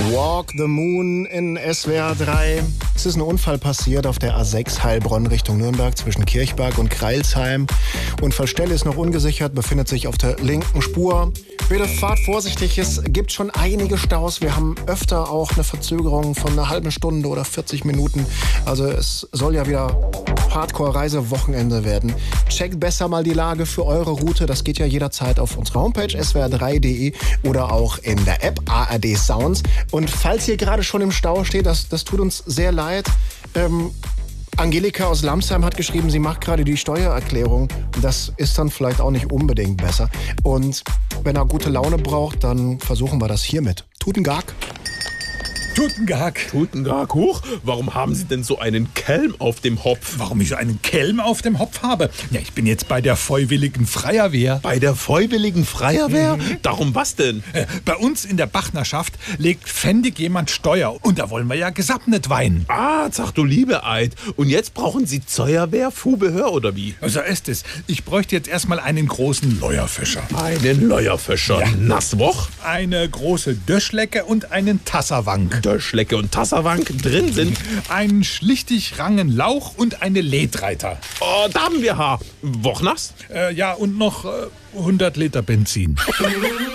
Walk the Moon in SWR 3. Es ist ein Unfall passiert auf der A6 Heilbronn Richtung Nürnberg zwischen Kirchberg und Crailsheim. Unfallstelle ist noch ungesichert, befindet sich auf der linken Spur. Bitte fahrt vorsichtig, es gibt schon einige Staus. Wir haben öfter auch eine Verzögerung von einer halben Stunde oder 40 Minuten. Also es soll ja wieder Hardcore-Reise-Wochenende werden. Checkt besser mal die Lage für eure Route. Das geht ja jederzeit auf unserer Homepage swr3.de oder auch in der App ARD Sounds. Und falls ihr gerade schon im Stau steht, das tut uns sehr leid. Angelika aus Lamsheim hat geschrieben, sie macht gerade die Steuererklärung. Das ist dann vielleicht auch nicht unbedingt besser. Und wenn er gute Laune braucht, dann versuchen wir das hiermit. Tuten Gag. Tutengag. Tutengag, hoch. Warum haben Sie denn so einen Kelm auf dem Hopf? Warum ich so einen Kelm auf dem Hopf habe? Ja, ich bin jetzt bei der Freiwilligen Feuerwehr. Bei der Freiwilligen Feuerwehr? Darum was denn? Bei uns in der Bachnerschaft legt pfändig jemand Steuer. Und da wollen wir ja gesappnet weinen. Ah, sag du liebe Eid. Und jetzt brauchen Sie Zeuerwehr, Fubehör oder wie? So ist es. Ich bräuchte jetzt erstmal einen großen Leuerfischer. Einen Leuerfischer. Ja. Nasswoch? Eine große Döschlecke und einen Tasserwank. Döschlecke und Tasserwank drin sind. Einen schlichtig rangen Lauch und eine Ledreiter. Oh, da haben wir Haar. Wochnass? Ja, und noch 100 Liter Benzin.